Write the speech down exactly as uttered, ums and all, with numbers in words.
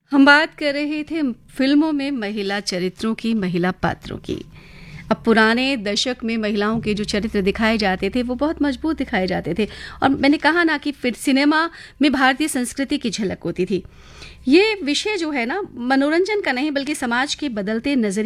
हम बात कर रहे थे फिल्मों में महिला चरित्रों की, महिला पात्रों की। अब पुराने दशक में महिलाओं के जो चरित्र दिखाए जाते थे वो बहुत मजबूत दिखाए जाते थे, और मैंने कहा ना कि फिर सिनेमा में भारतीय संस्कृति की झलक होती थी। ये विषय जो है ना, मनोरंजन का नहीं बल्कि समाज के बदलते नजरिए